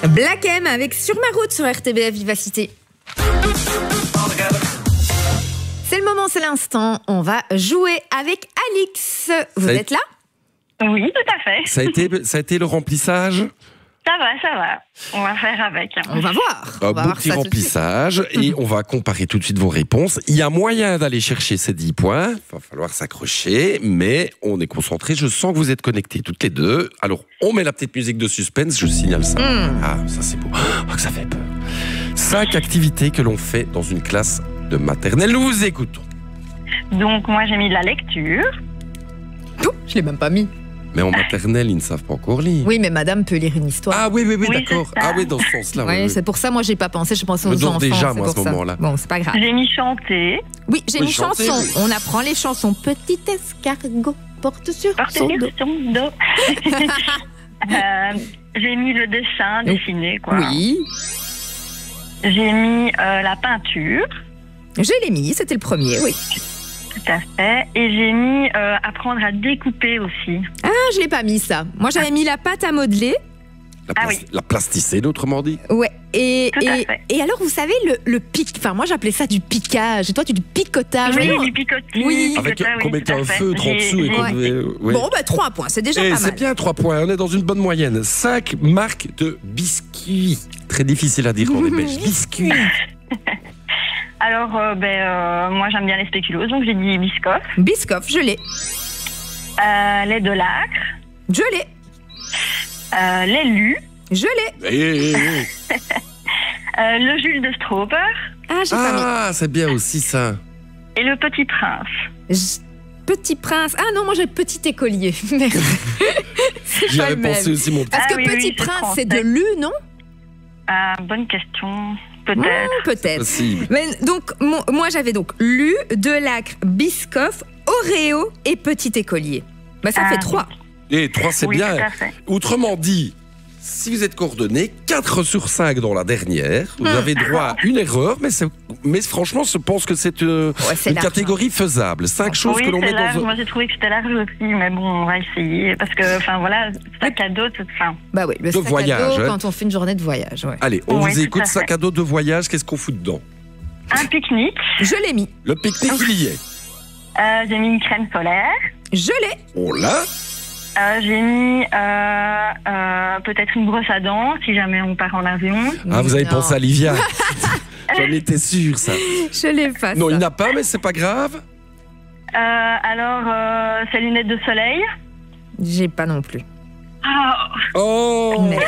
Black M avec Sur ma route sur RTBF Vivacité. C'est le moment, c'est l'instant. On va jouer avec Alix. Vous êtes là? Oui, tout à fait. Ça a été le remplissage? Ça va. On va faire avec. On va voir. On va Beau voir petit ça tout de remplissage et on va comparer tout de suite vos réponses. Il y a moyen d'aller chercher ces 10 points. Il va falloir s'accrocher, mais on est concentrés. Je sens que vous êtes connectés toutes les deux. Alors, on met la petite musique de suspense, je signale ça. Ah, ça c'est beau. Oh, que ça fait peur. 5 activités que l'on fait dans une classe de maternelle. Nous vous écoutons. Donc, moi, j'ai mis de la lecture. suite. Oh, je l'ai même pas mis. Mais en maternelle, ils ne savent pas encore lire. Oui, mais madame peut lire une histoire. Ah oui, d'accord. c'est ça. Ah oui, dans ce sens-là. Ouais, oui. c'est pour ça, moi, j'ai pas pensé. Je pensais aux dors enfants. déjà, c'est moi, à pour ce ça. moment-là. Bon, c'est pas grave. J'ai mis chanter. Oui, j'ai Oui, une chanter, chanson. oui. On apprend les chansons. Petit escargot porte sur Porter son dos. sur son dos. J'ai mis le dessin, dessiné, quoi. Oui, J'ai mis la peinture. je l'ai mis. C'était le premier, oui. Tout à fait. Et j'ai mis apprendre à découper aussi. Ah, je l'ai pas mis ça. Moi, j'avais mis la pâte à modeler. La plasticine, autrement dit. Ouais. Et Tout à fait. alors, vous savez, le pic. Enfin, moi, j'appelais ça du piquage. Et toi, du picotage. Oui, Alors, du picotis. Oui. Avec qu'on mettait un feutre en dessous. J'ai- qu'on devait- oui. Bon, 3 points. C'est déjà Et pas c'est mal. bien 3 points, on est dans une bonne moyenne. 5 marques de biscuits. Très difficile à dire quand on est belge. Biscuits. Alors, moi, j'aime bien les spéculoos, donc j'ai dit Biscoff. Biscoff, je l'ai. Les de l'acre. Je l'ai. Les lus. Je l'ai. Le Jules de Stroper. Ah, j'ai pas mis. Ah, c'est bien aussi ça. Et le Petit Prince. Petit prince. Ah non, moi j'ai petit écolier. Merde. C'est J'y pas avais le même. pensé aussi, mon petit. Parce que Ah oui, petit oui, c'est prince, c'est français. de l'U, non? Bonne question. Peut-être. Peut-être. Possible. Mais donc, moi j'avais donc Lu, Delacre, Biscoff, Oreo et petit écolier. Bah, ça Ah, fait 3. Et 3, c'est Oui, bien. tout à fait. Autrement dit, si vous êtes coordonnés, 4 sur 5 dans la dernière, vous avez droit à une erreur, mais franchement, je pense que c'est c'est une large, catégorie faisable. 5 choses Oui, que l'on c'est met large. dans un... Moi, j'ai trouvé que c'était large aussi, mais bon, on va essayer. Parce que, enfin, voilà, sac à dos, toute fin. Bah oui, le sac voyage, à dos hein. quand on fait une journée de voyage. Ouais. Allez, on Ouais, vous tout écoute, à fait. sac à dos de voyage, qu'est-ce qu'on fout dedans? Un pique-nique. Je l'ai mis. Le pique-nique, il y est. J'ai mis une crème solaire. Je l'ai. Oh là. J'ai mis peut-être une brosse à dents, si jamais on part en avion. Ah, vous avez Non. pensé à Livia. J'en étais sûr, ça. Je l'ai pas. Non, ça. il n'a pas, mais c'est pas grave. Alors, ces lunettes de soleil. J'ai pas non plus. Oh. Merde.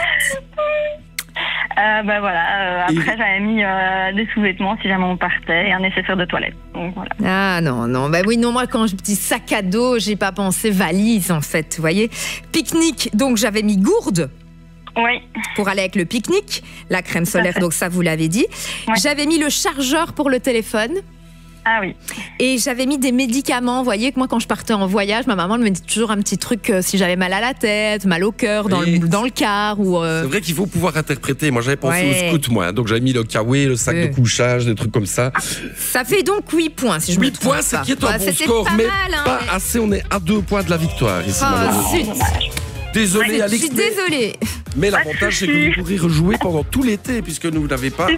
Après, j'avais mis des sous-vêtements si jamais on partait et un nécessaire de toilette. Donc voilà. Ah non. Bah oui, non, moi quand je dis sac à dos, j'ai pas pensé valise en fait, vous voyez. Pique-nique, donc j'avais mis gourde Oui. pour aller avec le pique-nique. La crème solaire, fait. donc ça vous l'avez dit. Ouais. J'avais mis le chargeur pour le téléphone. Ah oui. Et j'avais mis des médicaments. Vous voyez que moi, quand je partais en voyage, ma maman me dit toujours un petit truc si j'avais mal à la tête, mal au cœur, dans Oui. le car. Ou, C'est vrai qu'il faut pouvoir interpréter. Moi, j'avais pensé Ouais. au scout, moi. Donc, j'avais mis le kawaii, le sac Oui. de couchage, des trucs comme ça. Ça fait donc 8 points, si je me 8 trompe points, c'est pas. qui est un Bah, bon c'était score, pas mais mal, hein, pas mais- assez. On est à 2 points de la victoire ici, Ah, malheureusement. zut. Désolé, Je Alex. suis désolée. Mais l'avantage, c'est que vous pourrez rejouer pendant tout l'été, puisque nous n'avez pas